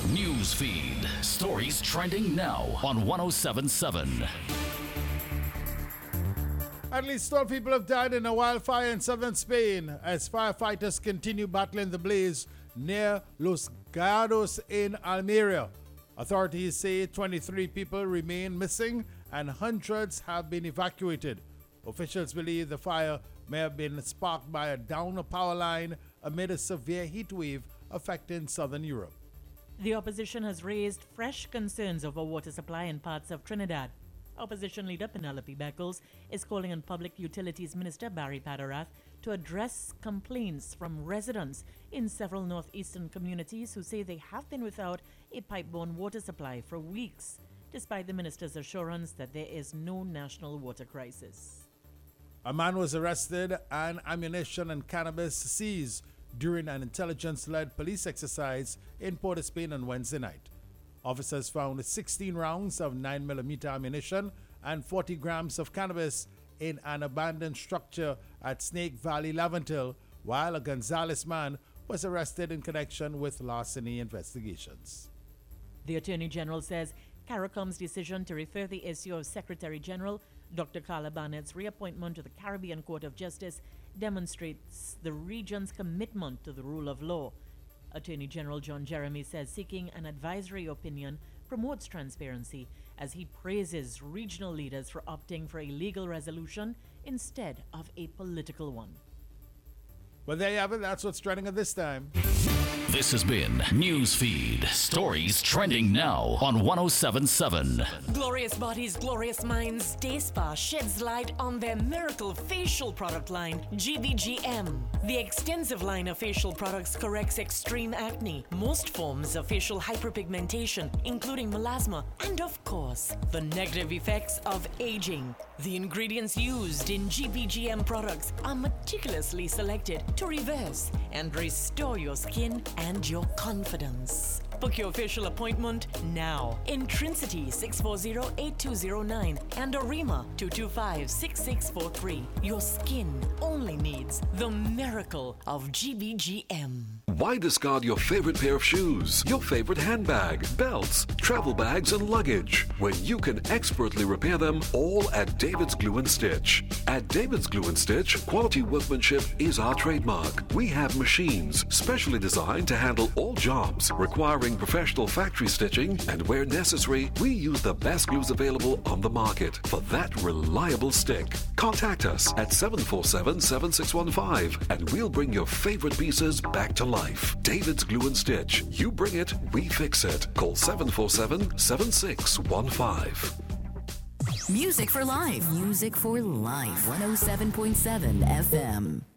News feed. Stories trending now on 1077. At least 12 people have died in a wildfire in southern Spain as firefighters continue battling the blaze near Los Gallardos in Almeria. Authorities say 23 people remain missing and hundreds have been evacuated. Officials believe the fire may have been sparked by a downed power line amid a severe heat wave affecting southern Europe. The opposition has raised fresh concerns over water supply in parts of Trinidad. Opposition leader Penelope Beckles is calling on Public Utilities Minister Barry Padarath to address complaints from residents in several northeastern communities who say they have been without a pipe-borne water supply for weeks, despite the minister's assurance that there is no national water crisis. A man was arrested and ammunition and cannabis seized during an intelligence-led police exercise in Port of Spain on Wednesday night. Officers found 16 rounds of 9mm ammunition and 40 grams of cannabis in an abandoned structure at Snake Valley, Laventille, while a Gonzales man was arrested in connection with larceny investigations. The Attorney General says CARICOM's decision to refer the issue of Secretary General Dr. Carla Barnett's reappointment to the Caribbean Court of Justice demonstrates the region's commitment to the rule of law. Attorney General John Jeremy says seeking an advisory opinion promotes transparency as he praises regional leaders for opting for a legal resolution instead of a political one. Well, there you have it. That's what's trending at this time. This has been Newsfeed. Stories trending now on 1077. Glorious Bodies, Glorious Minds Day Spa sheds light on their miracle facial product line, GBGM. The extensive line of facial products corrects extreme acne, most forms of facial hyperpigmentation, including melasma, and of course, the negative effects of aging. The ingredients used in GBGM products are meticulously selected to reverse and restore your skin and your confidence. Book your official appointment now. Intrinsity 640-8209 and Arima 225-6643. Your skin only needs the miracle of GBGM. Why discard your favorite pair of shoes, your favorite handbag, belts, travel bags, and luggage when you can expertly repair them all at David's Glue and Stitch? At David's Glue and Stitch, quality workmanship is our trademark. We have machines specially designed to handle all jobs requiring professional factory stitching, and where necessary, we use the best glues available on the market for that reliable stick. Contact us at 747-7615 and we'll bring your favorite pieces back to life. David's Glue and Stitch. You bring it, we fix it. Call 747-7615. Music for Life. Music for Life. 107.7 FM.